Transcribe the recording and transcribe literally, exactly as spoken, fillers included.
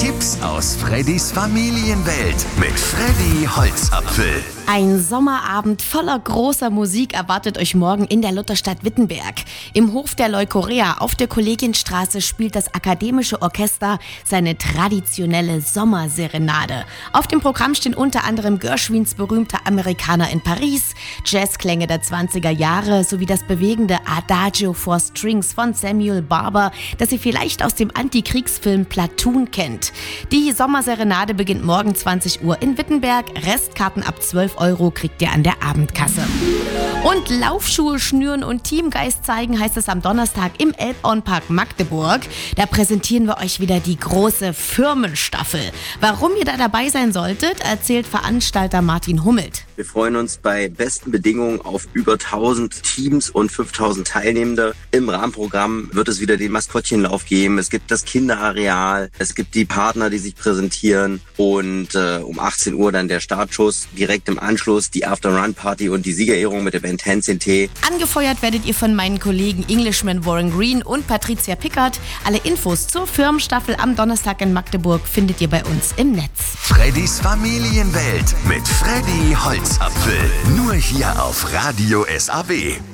Tipps aus Freddys Familienwelt mit Freddy Holzapfel. Ein Sommerabend voller großer Musik erwartet euch morgen in der Lutherstadt Wittenberg. Im Hof der Leukorea auf der Kollegienstraße spielt das Akademische Orchester seine traditionelle Sommerserenade. Auf dem Programm stehen unter anderem Gershwins berühmter Amerikaner in Paris, Jazzklänge der zwanziger Jahre sowie das bewegende Adagio for Strings von Samuel Barber, das ihr vielleicht aus dem Antikriegsfilm Platoon kennt. Die Sommerserenade beginnt morgen zwanzig Uhr in Wittenberg. Restkarten ab zwölf Euro kriegt ihr an der Abendkasse. Und Laufschuhe schnüren und Teamgeist zeigen heißt es am Donnerstag im Elbauenpark Magdeburg. Da präsentieren wir euch wieder die große Firmenstaffel. Warum ihr da dabei sein solltet, erzählt Veranstalter Martin Hummelt. Wir freuen uns bei besten Bedingungen auf über tausend Teams und fünftausend Teilnehmende. Im Rahmenprogramm wird es wieder den Maskottchenlauf geben. Es gibt das Kinderareal, es gibt die Partner, die sich präsentieren und äh, um achtzehn Uhr dann der Startschuss. Direkt im Anschluss die After-Run-Party und die Siegerehrung mit der Band Hands in Tee. Angefeuert werdet ihr von meinen Kollegen Englishman Warren Green und Patricia Pickard. Alle Infos zur Firmenstaffel am Donnerstag in Magdeburg findet ihr bei uns im Netz. Freddys Familienwelt mit Freddy Holzapfel. Nur hier auf Radio S A W.